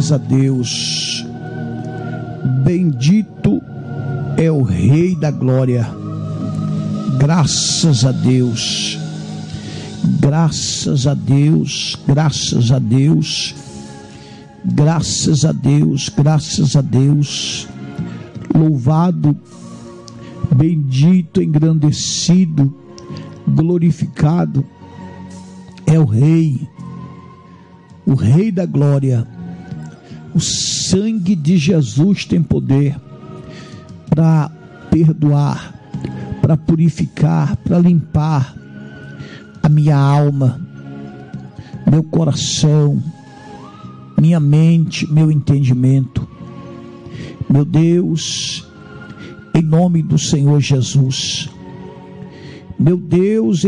Graças a Deus. Bendito é o Rei da Glória. Graças a Deus. Graças a Deus. Graças a Deus. Graças a Deus. Graças a Deus. Louvado, bendito, engrandecido, glorificado é o Rei da Glória. O sangue de Jesus tem poder para perdoar, para purificar, para limpar a minha alma, meu coração, minha mente, meu entendimento. Meu Deus, em nome do Senhor Jesus, meu Deus,